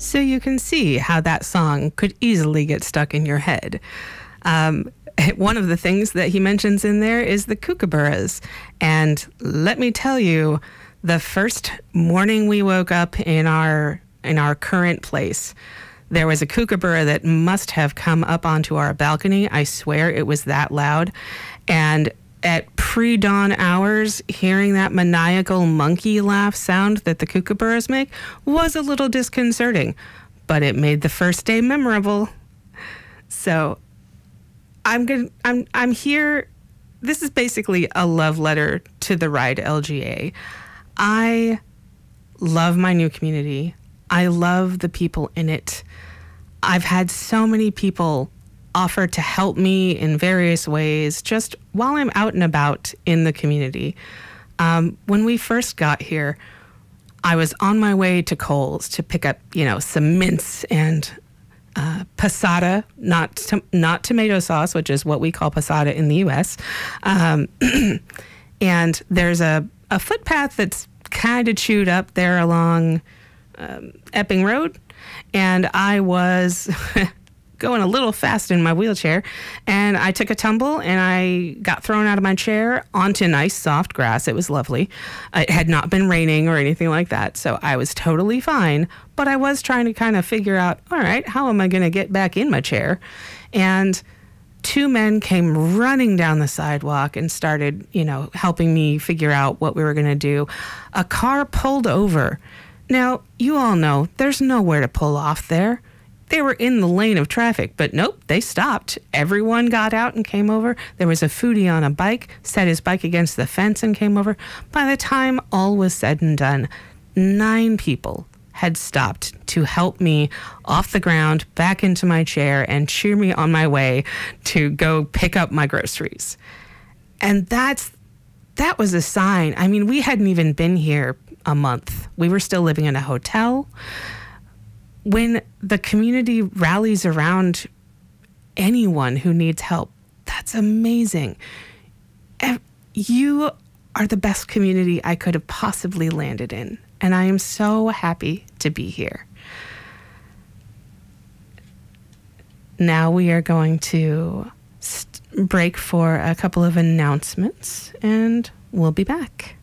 So you can see how that song could easily get stuck in your head. One of the things that he mentions in there is the kookaburras. And let me tell you, the first morning we woke up in our current place, there was a kookaburra that must have come up onto our balcony. I swear it was that loud. And at pre-dawn hours, hearing that maniacal monkey laugh sound that the kookaburras make was a little disconcerting, but it made the first day memorable. So I'm here. This is basically a love letter to the Ride LGA. I love my new community. I love the people in it. I've had so many people offer to help me in various ways just while I'm out and about in the community. When we first got here, I was on my way to Kohl's to pick up, some mince and passata, not tomato sauce, which is what we call passata in the U.S. And there's a footpath that's kind of chewed up there along Epping Road, and I was going a little fast in my wheelchair, and I took a tumble and I got thrown out of my chair onto nice soft grass. It was lovely. It had not been raining or anything like that, so I was totally fine, but I was trying to kind of figure out, all right, how am I going to get back in my chair? And two men came running down the sidewalk and started, helping me figure out what we were going to do. A car pulled over. Now, you all know there's nowhere to pull off there. They were in the lane of traffic, but nope, they stopped. Everyone got out and came over. There was a foodie on a bike, set his bike against the fence and came over. By the time all was said and done, 9 people had stopped to help me off the ground, back into my chair, and cheer me on my way to go pick up my groceries. And that was a sign. I mean, we hadn't even been here a month. We were still living in a hotel. When the community rallies around anyone who needs help, that's amazing. You are the best community I could have possibly landed in, and I am so happy to be here. Now we are going to break for a couple of announcements, and we'll be back.